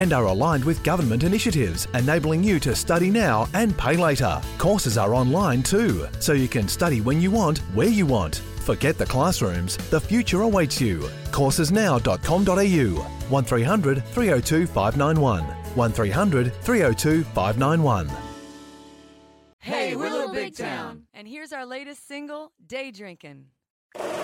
and are aligned with government initiatives, enabling you to study now and pay later. Courses are online too, so you can study when you want, where you want. Forget the classrooms. The future awaits you. Coursesnow.com.au 1300 302 591 1300 302 591. Hey, we're Little Big Town. And here's our latest single, Day Drinkin'.